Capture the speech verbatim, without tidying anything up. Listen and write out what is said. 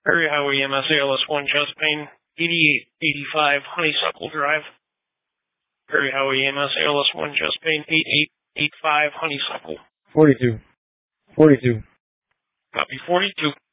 Area Highway E M S A L S one Chesapeake, eighty-eight eighty-five Honeysuckle Drive. Area Highway E M S A L S one Chesapeake, eighty-eight eighty-five Honeysuckle. forty-two. forty-two. Copy forty-two.